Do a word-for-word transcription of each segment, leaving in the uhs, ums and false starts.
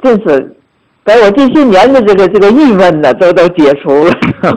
真是把我这些年的这个这个郁闷呢，都都解除了。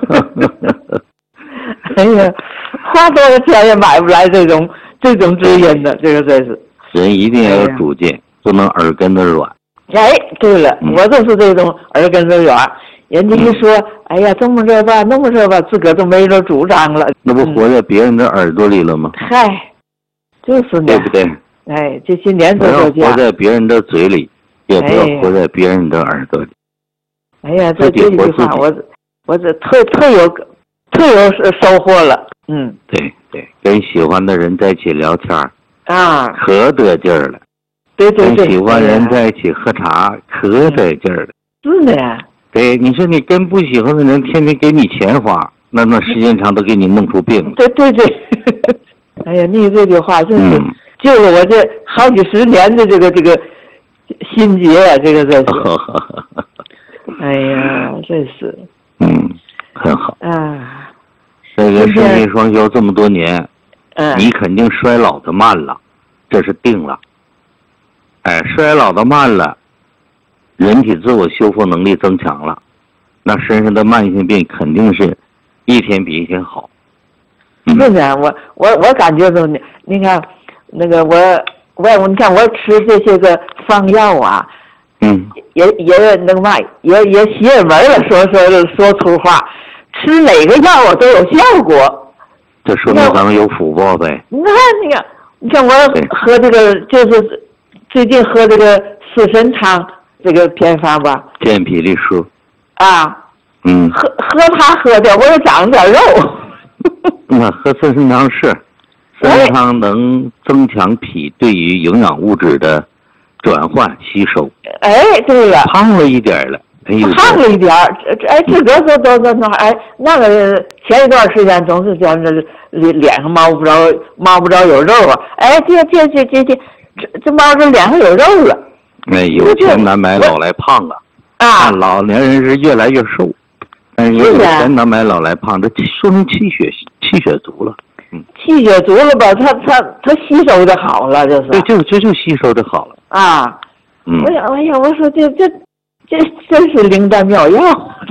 哎呀，花多少钱也买不来这种这种知音的，这个真是。 人一定要有主见，哎、不能耳根子软。 哎，对了，嗯、我就是这种耳根子软。人家一说，嗯、哎呀，这么着吧，那么着吧，自个儿都没人主张了。 那不活在别人的耳朵里了吗？ 嗨、嗯，就是呢， 对不对？ 哎，这些年都不要这样。 活在别人的嘴里，也不要活在别人的耳朵里。 哎呀，这这句话我我这特特有特有收获了。嗯， 对对，跟喜欢的人在一起聊天啊， 可得劲儿了。 对对对， 跟喜欢人在一起喝茶，可得劲儿了。 是的呀。 对，你说你跟不喜欢的人天天给你钱花，那那时间长都给你弄出病了。 对对对。哎呀，你这句话真是救了我这好几十年的这个这个心结啊，这个真是。哎呀，真是。 嗯，很好。 啊。 这个生命双修这么多年， 嗯， 你肯定衰老的慢了，这是定了。哎，衰老的慢了，人体自我修复能力增强了，那身上的慢性病肯定是一天比一天好。 是的，我我我感觉到你，你看那个我我你看我吃这些个方药啊， 嗯， 也也那个嘛，也也邪门了，说说说粗话，吃哪个药啊都有效果。 这说明咱们有福报呗。 你看那个，你看我喝这个就是最近喝这个四神汤这个偏方吧， 健脾利湿。 啊， 嗯， 喝喝它喝的，我也长点肉。 那喝四神汤是，四神汤能增强脾对于营养物质的转换吸收。 哎，对了， 胖了一点了，哎呦， 胖了一点儿，哎，自个都都都都哎，那个前一段时间总是觉着脸脸上冒不着冒不着有肉啊，哎，这这这这这这这冒着脸上有肉了。 哎，有钱难买老来胖啊！ 啊， 老年人是越来越瘦。但是有钱难买老来胖，这说明气血气血足了，嗯， 气血足了吧？他他他吸收的好了，就是。 对，就这就吸收的好了啊。 嗯。 我想，哎呀，我说这这这真是灵丹妙药。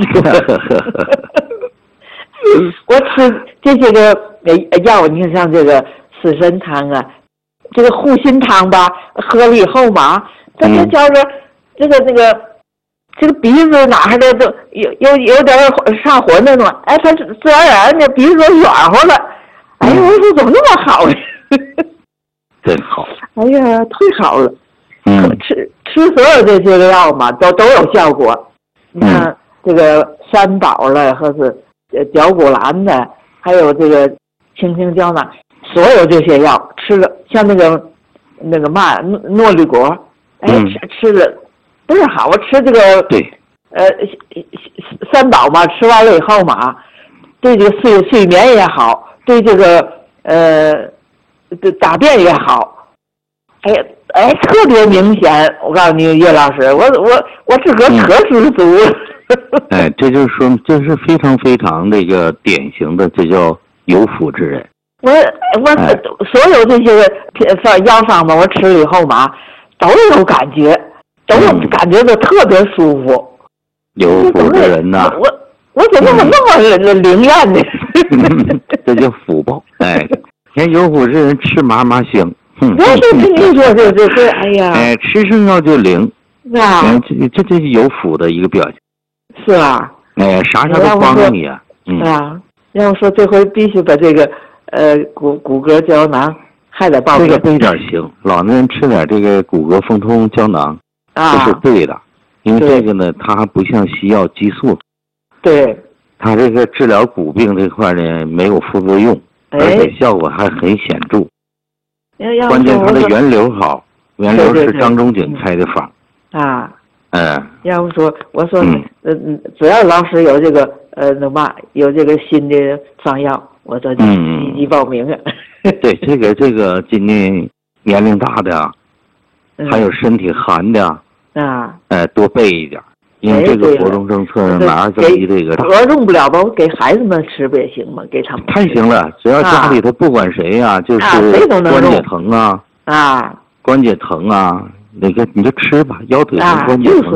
我吃这些个药，你看像这个四神汤啊，这个护心汤吧，喝了以后嘛，它就叫做这个这个。这个鼻子哪儿的都有有有点上火那种，哎，他自然而然的鼻子都软和了。哎呀，我说怎么那么好？ 真好。 哎呀，太好了。 嗯。 吃吃所有这些个药嘛，都都有效果。你看、嗯、这个三宝了，或是绞股蓝的，还有这个青青胶囊，所有这些药吃了，像那个那个嘛诺丽果，哎， 嗯、 吃吃了。不是好，我吃这个对， 呃，三宝嘛，吃完了以后嘛，对这个睡睡眠也好，对这个呃，这大便也好，哎哎，特别明显。我告诉你，叶老师，我我我自个儿可知足了。 嗯、哎，这就是说，这是非常非常这个典型的，这叫有福之人。 我我、哎、所有这些个药方嘛，我吃了以后嘛，都有感觉。都感觉到特别舒服， 有福的人呐、啊， 我我怎么那么灵验呢？ 这叫福报。哎，你看有福之人吃嘛嘛香。 我就跟你说，这这这，哎呀， 哎，吃上药就灵。 啊， 这这这是有福的一个表现。 是啊。 哎，啥啥都帮着你啊。 嗯。啊，要说这回必须把这个呃骨骨骼胶囊还得报。 这个备点行，老年人吃点这个骨骼风通胶囊。这是对的，因为这个呢，它还不像西药激素， 对， 它这个治疗骨病这块呢没有副作用， 而且效果还很显著。 哎、 关键它的源流好，源流是张仲景开的方。 啊， 嗯， 要不说我说，嗯嗯，只要老师有这个呃那嘛有这个新的方药，我都积极报名啊。 对，这个这个今年年龄大的啊。还有身体寒的啊， 哎，多备一点，因为这个活动政策哪儿增益这个。 我用不了吧？我给孩子们吃不也行吗？给他们。 太行了，只要家里头不管谁呀、啊，就是关节疼啊， 啊， 关节疼啊，那个你就吃吧，腰腿疼、关节疼。